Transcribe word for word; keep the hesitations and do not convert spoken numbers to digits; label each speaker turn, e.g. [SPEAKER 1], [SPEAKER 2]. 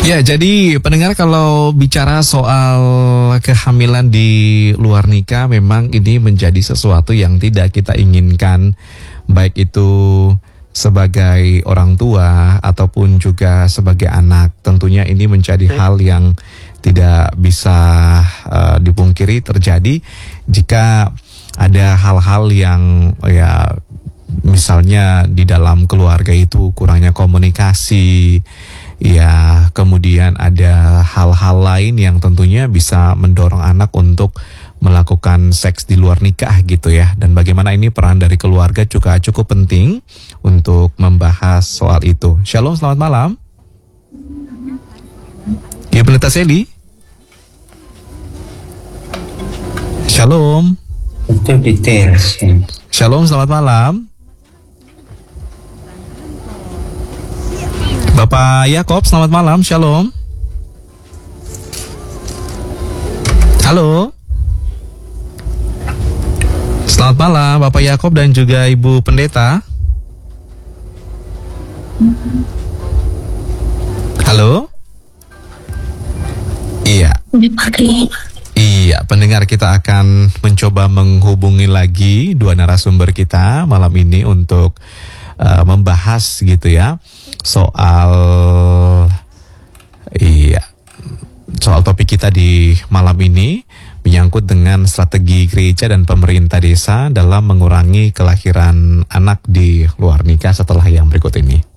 [SPEAKER 1] Ya, jadi pendengar, kalau bicara soal kehamilan di luar nikah, memang ini menjadi sesuatu yang tidak kita inginkan, baik itu sebagai orang tua ataupun juga sebagai anak. Tentunya ini menjadi hal yang tidak bisa uh, dipungkiri terjadi jika ada hal-hal yang ya misalnya di dalam keluarga itu kurangnya komunikasi, ya kemudian ada hal-hal lain yang tentunya bisa mendorong anak untuk melakukan seks di luar nikah gitu ya. Dan bagaimana ini peran dari keluarga juga cukup penting untuk membahas soal itu. Shalom, selamat malam. Ya, Pendeta Seli. Shalom.
[SPEAKER 2] Itu details.
[SPEAKER 1] Shalom, selamat malam. Bapak Yakob, selamat malam. Shalom. Halo. Selamat malam Bapak Yakob dan juga Ibu Pendeta. Halo. Iya. Iya, pendengar, kita akan mencoba menghubungi lagi dua narasumber kita malam ini untuk uh, membahas gitu ya soal iya soal topik kita di malam ini, menyangkut dengan strategi gereja dan pemerintah desa dalam mengurangi kelahiran anak di luar nikah setelah yang berikut ini.